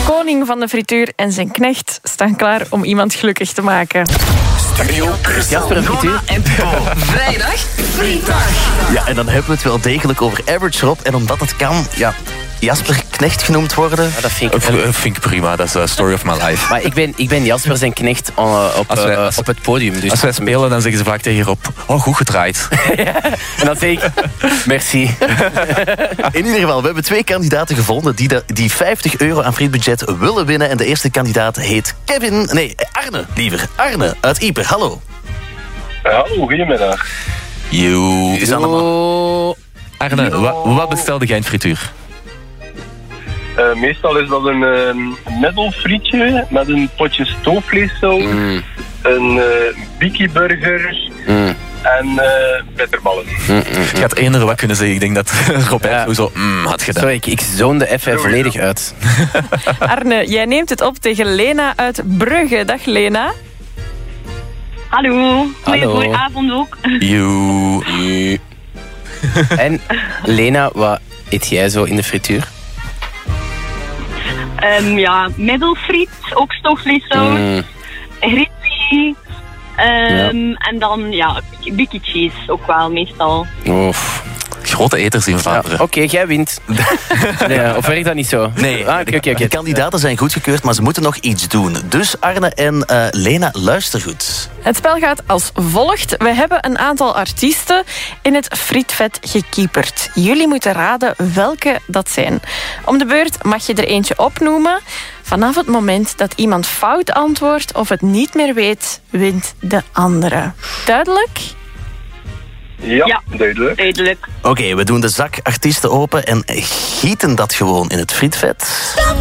koning van de frituur en zijn knecht staan klaar om iemand gelukkig te maken. Studio Jasper en frituur. en Pipo. Vrijdag Frietdag. Ja, en dan hebben we het wel degelijk over Average Rob. En omdat het kan, ja, Jasper Knecht genoemd worden. Ja, dat vind ik... Vind ik prima, dat is story of my life. Maar ik ben Jasper zijn knecht op het podium. Dus Als wij spelen, dan zeggen ze vaak tegen Rob, oh, goed gedraaid. en dan zeg ik, merci. In ieder geval, we hebben 2 kandidaten gevonden die €50 aan frietbudget willen winnen. En de eerste kandidaat heet Arne, liever. Arne uit Ieper, hallo. Hallo, goedemiddag. Joe. Is allemaal... Arne, wat bestelde jij in frituur? Meestal is dat een middelfrietje met een potje stoofvleessaus, een biki-burger en bitterballen. Ik had eender wat kunnen zeggen. Ik denk dat Rob sowieso had gedaan. Sorry, ik zoonde even volledig uit. Arne, jij neemt het op tegen Lena uit Brugge. Dag Lena. Hallo. Hallo. Goedenavond ook. Joe. En Lena, wat eet jij zo in de frituur? Ja, middelfriet, ook stoofvleessaus, grizzly, en dan ja, biki cheese ook wel meestal. Oef. Grote eters in Vlaanderen. Oké, jij wint. Nee, of werkt dat niet zo? Nee, Oké. de kandidaten zijn goedgekeurd, maar ze moeten nog iets doen. Dus Arne en Lena, luister goed. Het spel gaat als volgt. We hebben een aantal artiesten in het frietvet gekieperd. Jullie moeten raden welke dat zijn. Om de beurt mag je er eentje opnoemen. Vanaf het moment dat iemand fout antwoordt of het niet meer weet, wint de andere. Duidelijk? Ja, duidelijk. Duidelijk. Oké, we doen de zak artiesten open en gieten dat gewoon in het frietvet. Stop